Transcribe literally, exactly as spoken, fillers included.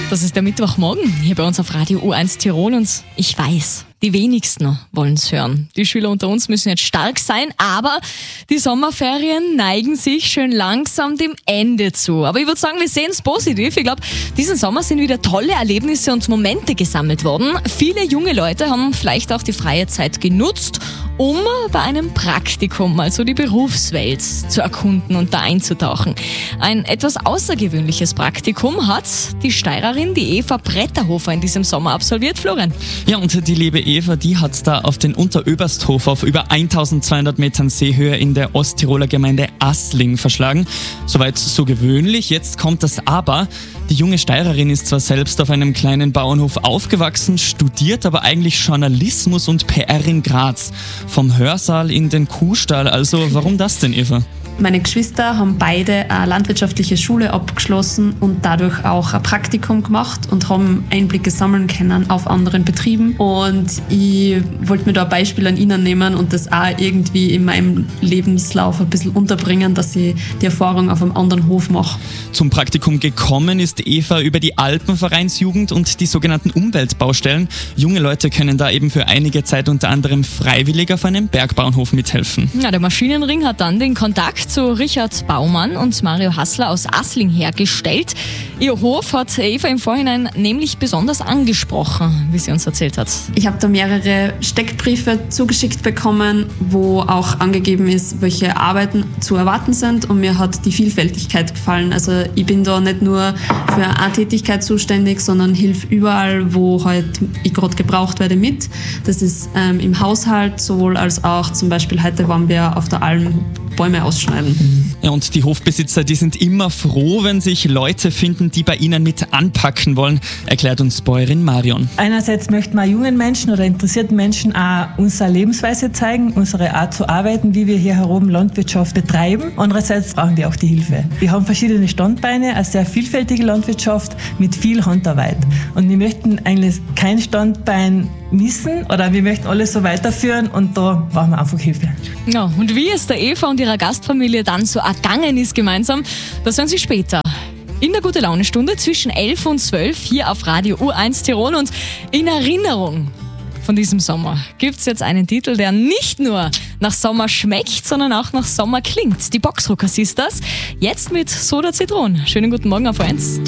Das ist der Mittwochmorgen hier bei uns auf Radio U eins Tirol und ich weiß, die wenigsten wollen es hören. Die Schüler unter uns müssen jetzt stark sein, aber die Sommerferien neigen sich schön langsam dem Ende zu. Aber ich würde sagen, wir sehen es positiv. Ich glaube, diesen Sommer sind wieder tolle Erlebnisse und Momente gesammelt worden. Viele junge Leute haben vielleicht auch die freie Zeit genutzt, um bei einem Praktikum, also die Berufswelt, zu erkunden und da einzutauchen. Ein etwas außergewöhnliches Praktikum hat die Steirerin, die Eva Bretterhofer, in diesem Sommer absolviert. Florian. Ja, und die liebe Eva, die hat da auf den Unteröbersthof auf über eintausendzweihundert Metern Seehöhe in der Osttiroler Gemeinde Assling verschlagen. Soweit so gewöhnlich. Jetzt kommt das Aber. Die junge Steirerin ist zwar selbst auf einem kleinen Bauernhof aufgewachsen, studiert aber eigentlich Journalismus und P R in Graz. Vom Hörsaal in den Kuhstall. Also warum das denn, Eva? Meine Geschwister haben beide eine landwirtschaftliche Schule abgeschlossen und dadurch auch ein Praktikum gemacht und haben Einblicke sammeln können auf anderen Betrieben. Und ich wollte mir da ein Beispiel an ihnen nehmen und das auch irgendwie in meinem Lebenslauf ein bisschen unterbringen, dass ich die Erfahrung auf einem anderen Hof mache. Zum Praktikum gekommen ist Eva über die Alpenvereinsjugend und die sogenannten Umweltbaustellen. Junge Leute können da eben für einige Zeit unter anderem freiwillig auf einem Bergbauernhof mithelfen. Ja, der Maschinenring hat dann den Kontakt zu Richard Baumann und Mario Hassler aus Assling hergestellt. Ihr Hof hat Eva im Vorhinein nämlich besonders angesprochen, wie sie uns erzählt hat. Ich habe da mehrere Steckbriefe zugeschickt bekommen, wo auch angegeben ist, welche Arbeiten zu erwarten sind, und mir hat die Vielfältigkeit gefallen. Also ich bin da nicht nur für eine Tätigkeit zuständig, sondern hilf überall, wo halt ich gerade gebraucht werde, mit. Das ist ähm, im Haushalt sowohl als auch zum Beispiel heute waren wir auf der Alm Bäume ausschneiden. Ja, und die Hofbesitzer, die sind immer froh, wenn sich Leute finden, die bei ihnen mit anpacken wollen, erklärt uns Bäuerin Marion. Einerseits möchten wir jungen Menschen oder interessierten Menschen auch unsere Lebensweise zeigen, unsere Art zu arbeiten, wie wir hier herum Landwirtschaft betreiben. Andererseits brauchen wir auch die Hilfe. Wir haben verschiedene Standbeine, eine sehr vielfältige Landwirtschaft mit viel Handarbeit. Und wir möchten eigentlich kein Standbein missen oder wir möchten alles so weiterführen und da brauchen wir einfach Hilfe. Ja, und wie es der Eva und ihrer Gastfamilie dann so ergangen ist gemeinsam, das hören Sie später. In der Gute-Laune-Stunde zwischen elf und zwölf hier auf Radio U eins Tirol. Und in Erinnerung von diesem Sommer gibt es jetzt einen Titel, der nicht nur nach Sommer schmeckt, sondern auch nach Sommer klingt. Die Boxrucker Sisters, jetzt mit Soda Zitron. Schönen guten Morgen auf U eins.